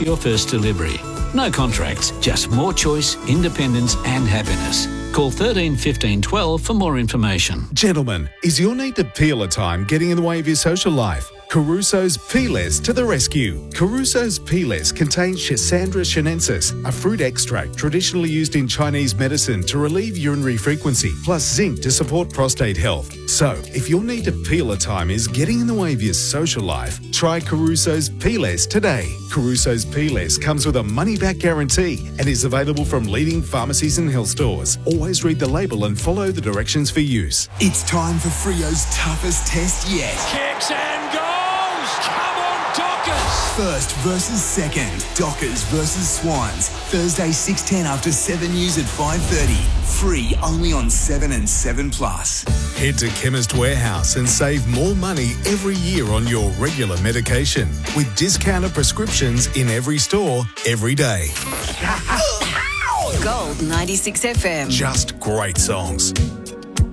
your first delivery. No contracts, just more choice, independence and happiness. Call 13 15 12 for more information. Gentlemen, is your need to peel a time getting in the way of your social life? Caruso's Peelers to the rescue. Caruso's Peelers contain Schisandra chinensis, a fruit extract traditionally used in Chinese medicine to relieve urinary frequency, plus zinc to support prostate health. So, if your need to peel a time is getting in the way of your social life, try Caruso's Peelers today. Caruso's Peelers comes with a money-back guarantee and is available from leading pharmacies and health stores. Always read the label and follow the directions for use. It's time for Freo's toughest test yet. Kicks and goals! Come on, Dockers! First versus second. Dockers versus Swans. Thursday 6:10 after 7 News at 5:30. Free only on 7 and 7 Plus. Head to Chemist Warehouse and save more money every year on your regular medication with discounted prescriptions in every store, every day. Gold 96 FM. Just great songs.